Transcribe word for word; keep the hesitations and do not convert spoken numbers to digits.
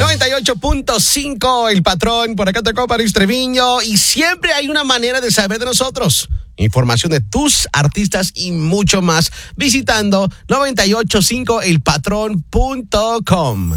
noventa y ocho punto cinco, El Patrón, por acá tocó París Treviño, y siempre hay una manera de saber de nosotros. Información de tus artistas y mucho más visitando noventa y ocho punto cinco el patrón punto com.